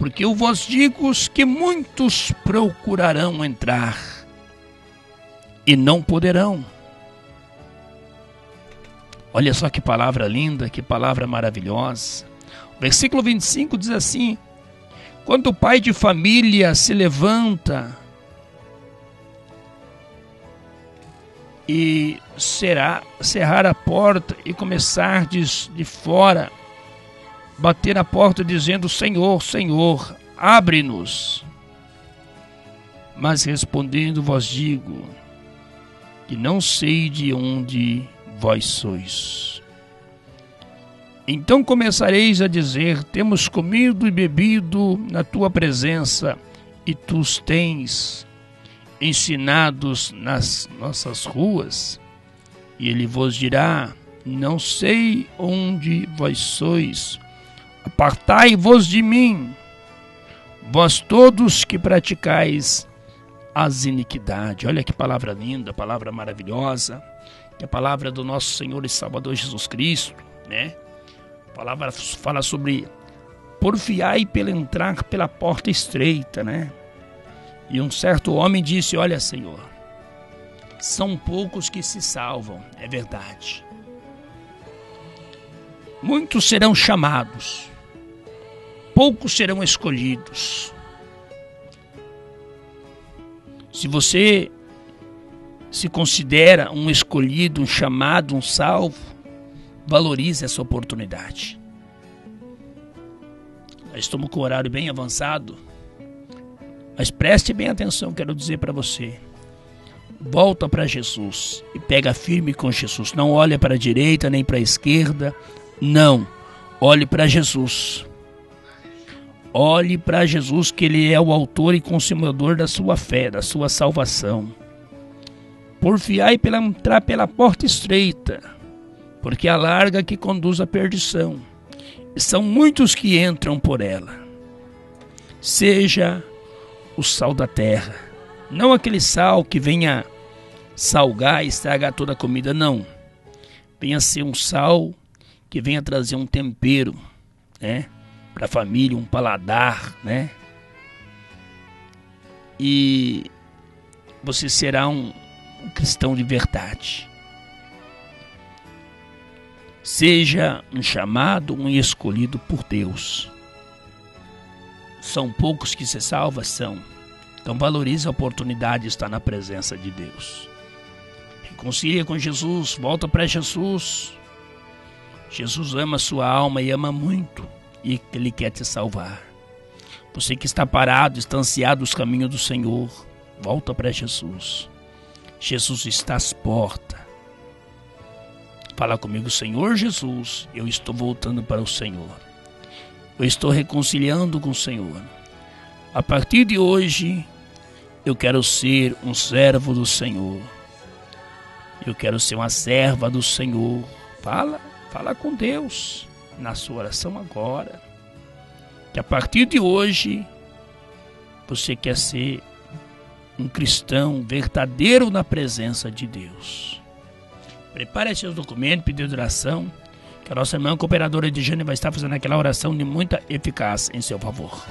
Porque eu vos digo que muitos procurarão entrar e não poderão. Olha só que palavra linda, que palavra maravilhosa. O versículo 25 diz assim: quando o pai de família se levanta e cerrar a porta e começar de fora, bater a porta dizendo: Senhor, Senhor, abre-nos. Mas respondendo vos digo que não sei de onde vós sois. Então começareis a dizer: temos comido e bebido na tua presença, e tu os tens ensinados nas nossas ruas. E ele vos dirá: não sei onde vós sois, apartai-vos de mim, vós todos que praticais as iniquidades. Olha que palavra linda, palavra maravilhosa, que é a palavra do nosso Senhor e Salvador Jesus Cristo, né? A palavra fala sobre porfiai pelo entrar pela porta estreita, né? E um certo homem disse: olha, Senhor, são poucos que se salvam. É verdade. Muitos serão chamados, poucos serão escolhidos. Se você se considera um escolhido, um chamado, um salvo, valorize essa oportunidade. Nós estamos com o horário bem avançado, mas preste bem atenção, quero dizer para você. Volta para Jesus e pega firme com Jesus. Não olhe para a direita nem para a esquerda. Não, olhe para Jesus. Olhe para Jesus, que Ele é o autor e consumador da sua fé, da sua salvação. Porfiai pela entrar pela porta estreita, porque é a larga que conduz à perdição, e são muitos que entram por ela. Seja o sal da terra, não aquele sal que venha salgar e estragar toda a comida, não. Venha ser um sal que venha trazer um tempero, né, para a família, um paladar, né? E você será um cristão de verdade. Seja um chamado, um escolhido por Deus. São poucos que se salvam, são. Então valorize a oportunidade de estar na presença de Deus. Reconcilia com Jesus, volta para Jesus. Jesus ama a sua alma e ama muito, e Ele quer te salvar. Você que está parado, distanciado dos caminhos do Senhor, volta para Jesus. Jesus está às portas. Fala comigo: Senhor Jesus, eu estou voltando para o Senhor. Eu estou reconciliando com o Senhor. A partir de hoje, eu quero ser um servo do Senhor. Eu quero ser uma serva do Senhor. Fala com Deus na sua oração agora. Que a partir de hoje, você quer ser um cristão verdadeiro na presença de Deus. Prepare seus documentos, pedido de oração, que a nossa irmã cooperadora de Jane vai estar fazendo aquela oração de muita eficácia em seu favor.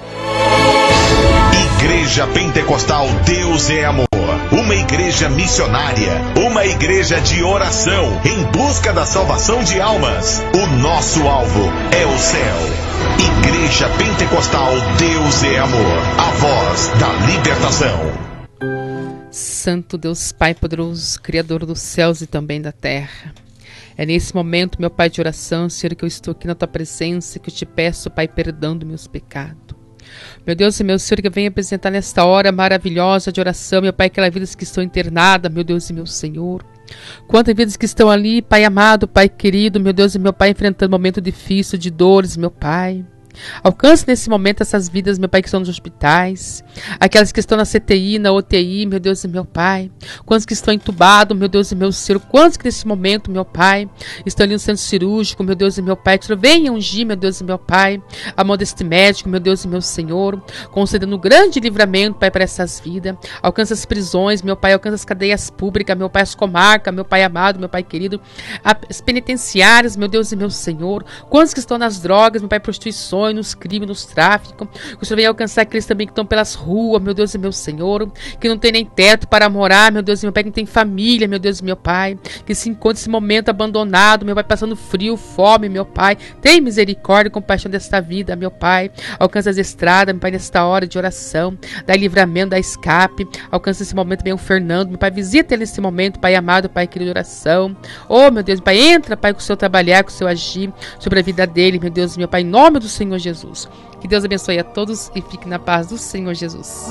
Igreja Pentecostal Deus é Amor. Uma igreja missionária, uma igreja de oração, em busca da salvação de almas. O nosso alvo é o céu. Igreja Pentecostal Deus é Amor, a voz da libertação. Santo Deus Pai poderoso, Criador dos céus e também da terra. É nesse momento, meu Pai de oração, Senhor, que eu estou aqui na Tua presença, que eu te peço, Pai, perdão dos meus pecados. Meu Deus e meu Senhor, que eu venho apresentar nesta hora maravilhosa de oração, meu Pai, aquelas vidas que estão internadas, meu Deus e meu Senhor. Quantas vidas que estão ali, Pai amado, Pai querido, meu Deus e meu Pai, enfrentando um momento difícil de dores, meu Pai. Alcance nesse momento essas vidas, meu Pai, que estão nos hospitais, aquelas que estão na CTI, na UTI, meu Deus e meu Pai, quantos que estão entubados, meu Deus e meu Senhor, quantos que nesse momento, meu Pai, estão ali no centro cirúrgico, meu Deus e meu Pai, venha ungir, meu Deus e meu Pai, a mão deste médico, meu Deus e meu Senhor, concedendo um grande livramento, Pai, para essas vidas. Alcança as prisões, meu Pai, alcança as cadeias públicas, meu Pai, as comarcas, meu Pai amado, meu Pai querido, as penitenciárias, meu Deus e meu Senhor, quantos que estão nas drogas, meu Pai, prostituições, ladrões, nos crimes, nos tráficos. Que o Senhor venha alcançar aqueles também que estão pelas ruas, meu Deus e meu Senhor, que não tem nem teto para morar, meu Deus e meu Pai, que não tem família, meu Deus e meu Pai, que se encontra esse momento abandonado, meu Pai, passando frio, fome, meu Pai. Tem misericórdia e compaixão desta vida, meu Pai. Alcança as estradas, meu Pai, nesta hora de oração, dá livramento, dá escape. Alcança esse momento bem o Fernando, meu Pai, visita ele nesse momento, Pai amado, Pai querido, oração. Oh, meu Deus, Pai, entra, Pai, com o seu trabalhar, com o seu agir sobre a vida dele, meu Deus, meu Pai, em nome do Senhor Jesus. Que Deus abençoe a todos e fique na paz do Senhor Jesus.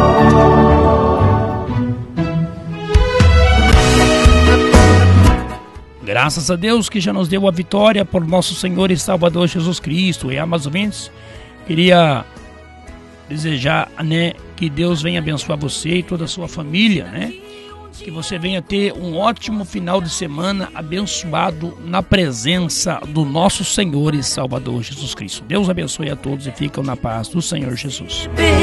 Graças a Deus que já nos deu a vitória por nosso Senhor e Salvador Jesus Cristo. E amados ouvintes, queria desejar, né, que Deus venha abençoar você e toda a sua família, né? Que você venha ter um ótimo final de semana abençoado na presença do nosso Senhor e Salvador Jesus Cristo. Deus abençoe a todos e fiquem na paz do Senhor Jesus.